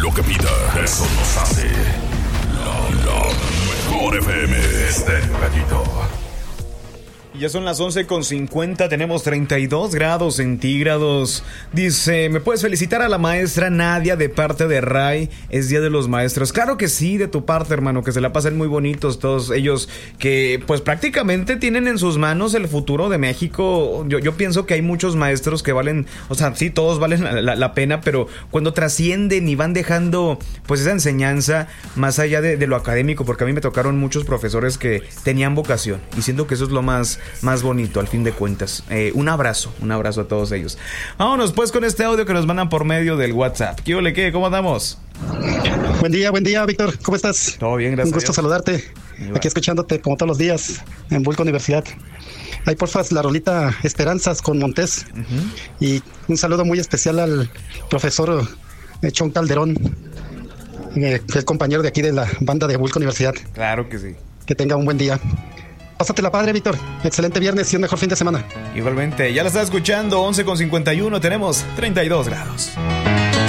lo que pida. Eso nos hace la mejor FM. Estéreo Gallito. Ya son las 11:50, tenemos 32 grados centígrados. Dice, ¿me puedes felicitar a la maestra Nadia de parte de Ray? Es Día de los Maestros. Claro que sí, de tu parte, hermano, que se la pasen muy bonitos todos ellos, que pues prácticamente tienen en sus manos el futuro de México. Yo pienso que hay muchos maestros que valen, o sea, sí, todos valen la pena, pero cuando trascienden y van dejando pues esa enseñanza más allá de lo académico, porque a mí me tocaron muchos profesores que tenían vocación, y siento que eso es lo más bonito al fin de cuentas. Un abrazo a todos ellos. Vámonos pues con este audio que nos mandan por medio del WhatsApp. ¿Qué ole, qué? ¿Cómo andamos? Buen día, Víctor. ¿Cómo estás? Todo bien, gracias. Un gusto saludarte. Aquí escuchándote como todos los días en Vulca Universidad. Ahí porfa la rolita Esperanzas con Montés. Y un saludo muy especial al profesor Chon Calderón, que es compañero de aquí de la banda de Vulca Universidad. Claro que sí. Que tenga un buen día. Pásatela padre, Víctor. Excelente viernes y un mejor fin de semana. Igualmente, ya la estás escuchando, 11:51, tenemos 32 grados.